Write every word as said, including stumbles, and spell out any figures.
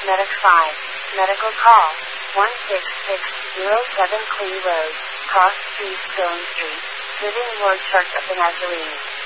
Medic five. Medical call. one six six zero seven Clee Road, Cross Street, Stone Street. Living Lord Church of the Nazarene.